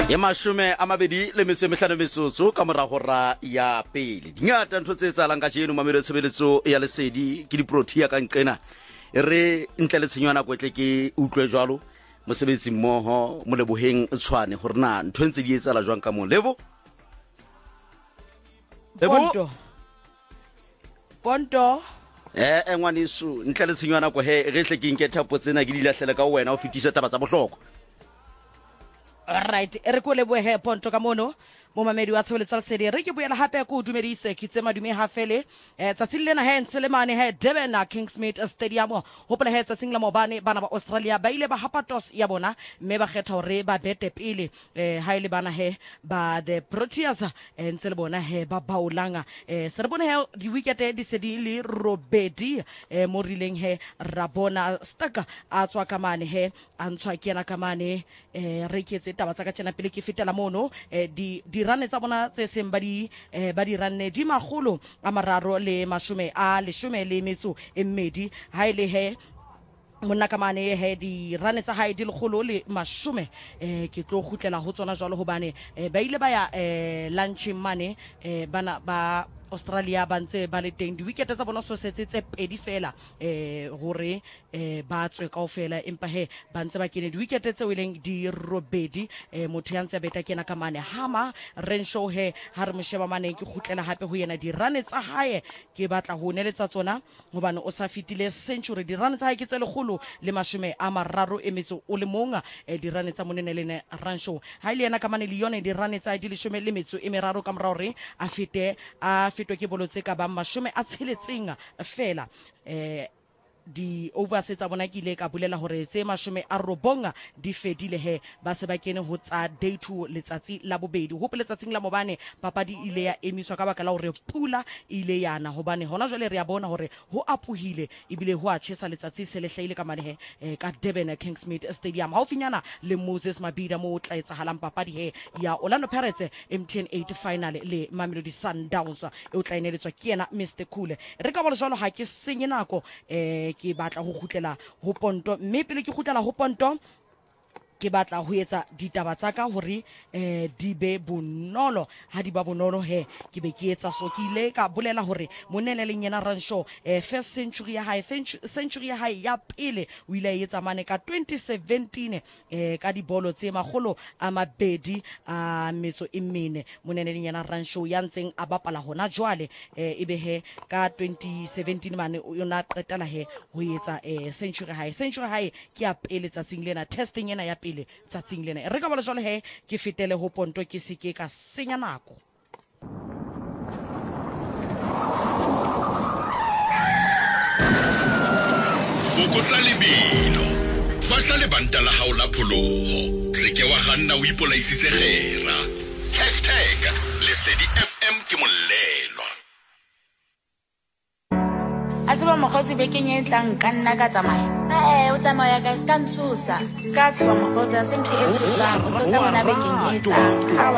ya mashume a mabedi le metso e mehlano metsotso ka morago ra ya pele dingata ntho tse etsahalang ka jeno mamelo tshebeletso ya lesedi ke diprotea ka nqena re ntle le tshenywana kwetle ke utlwe jwalo mosebetsi mmoho mo leboheng tshwane hore na ntho ntse di etsahala jwang ka mo lebo Ponto ngwaniso ntle le tshenywana ko he re hle ke nketha potsena ke di lahlela ka wena o fetisa taba tsa bohloko. Alright, re ko lebohe Ponto ka mono mo mamedi wa tsholetsa lesedi re ke boela hape ko dumedise ke tsema dume ha fele tsatsing lena he Ntselemane he Durban na Kingsmead Stadium hopola he tsatsing la mobane bana ba Australia ba ile ba hapatos ya bona mme ba kgetha hore ba bete pele ha ile bana he ba the Proteas ntse le bona he ba baulanga se re bona he di weekend di sedi le robedi mo rileng he rabona staka a tswa kamane he a ntshwa ke yana kamane re ke tse taba tsa ka tsena pele ke fetela mono di rane tsa bona tse seng ba di ranne di magolo a mararo le mashume a leshume le metso e mmedi ha ile he monna ka mane he di rane tsa hae di legolo le mashume ke tlo gutlela ho tsona jwalo hobane ba ile ba ya lunch mane bana ba Australia ba ntse ba le teng di weekend tsa bona so setse tse pedi fela hore ba tswe kaofela empa he ba ntse ba kene di weekend tse wileng di robedi motho ya ntse beta kena ka mane hama Renshaw he ha re mosheba mane ke gutlela hape ho yena di rane tsa hae ke batla ho neletsa tsona hobane o sa fitile century di rane tsa hae ke tse legolo le mashume a mararo e metso o le monga di rane tsa monene le Renshaw ha ile yena ka mane le yone di rane tsa di leshume le metso e meraro ka morao re a fete ke bolotse ka ba mashume a tsheletseng fela di oversetsa bona ke ile ka bulela hore tse mashume a robonga di fedile he ba se ba kene ho tsa day 2 letsatsi la bobedi ho peletsatsing la mobane papadi ile ya emiswa ka baka la hore pula ile yana hobane hona jwale re ya bona hore ho apuhile ibile ho a tshesa letsatsi se le hlaile ka mane he ka Durban Kingsmead Stadium ha ofinyana le Moses Mabhida mo tla etsahalang papadi he ya Orlando Pirates MTN 8 final le Mamelodi Sundowns e o tla ineletswa ke yena Mr Cool re ka bona jwalo ha ke senye nako ke batla ho khutlela ho Ponto mme pele ke khutlela ho Ponto ke batla ho etsa ditaba tsa ka hore di be bonolo ha di ba bonolo he ke be ke etsa so ke ile ka bolela hore monene le nyena Renshaw first century ya hae ya pele o ile etsa mane ka 2017 ka dibolo tse magolo a mabedi a metso e mene monene le nyena Renshaw ya ntseng a bapala hona jwale ebe he ka 2017 mane yona qetela he ho etsa century hae ke ya pele tsatsing lena testing ena ya pele tsatsing lena re ka bola jwale he ke fetele ho Ponto ke se ke ka senya nako fokotsa lebelo fahla lebanta la hao la pholoho se ke wa kganna o ipolaisitse gera #LesediFM ke molelwa a tseba mokgotsi bekeng e tlang ka nna ka tsamaya o tsamaya ka ska ntshosa ska tswa mokgotsi a se ntho e tshosang o so tsamaya bekeng e tlang